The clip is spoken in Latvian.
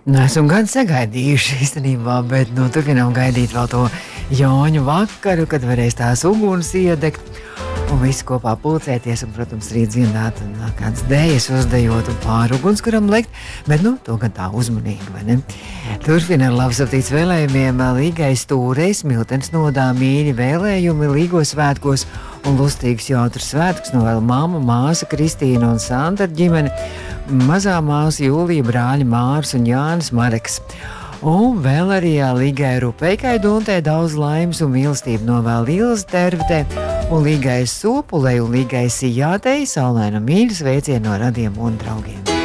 Nu, esam gan sagaidījuši īstenībā, bet turpinām gaidīt vēl to Joņu vakaru, kad varēs tās uguns iedegt un visi kopā pulcēties un, protams, arī dziedāt un kāds dējas uzdejot un pāri ugunskuram lekt, bet to gan tā uzmanīgi, vai ne? Turpina ar labsaptīts vēlējumiem Līgais Stūreis, Miltens nodā mīļi vēlējumi Līgos svētkos un lustīgs jautrs svētkus novēl mamma, māsa Kristīna un Sandra ģimene, mazā māsa Jūlija, brāļi Mārs un Jānis Mareks. Un vēl arī Līgai Rupeikai Duntē daudz laimes un mīlestību novēl Ilze Tervitē un Līgai Sopulei un Līgai Sijātei saulainu mīļu sveicienu no radiem un draugiem.